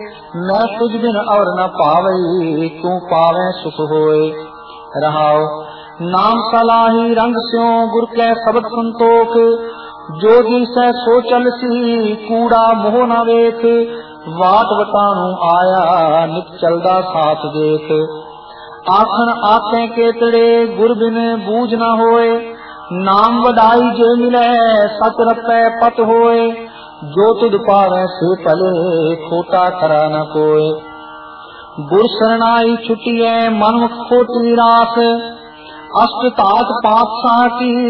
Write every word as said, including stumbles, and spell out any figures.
मैं तुझ बिन और न पावई, तू पावे सुख होए। रहाओ नाम सलाही रंग स्यों, गुर कै शब्द संतोख। जो दिसै सो चलसी, कूड़ा मोह न वेख। वाट वटाणु आया, नित चलदा साथ देख। आखन आखे केतड़े, गुर बिन बूझ न होए। नाम वडाई जे मिलै, सच रपै पत होए। जो तुध पावै से पले, खोटा करा न कोय। गुर शरणाई छुटियै, मन खोट निराश। अष्ट तात पातशाह की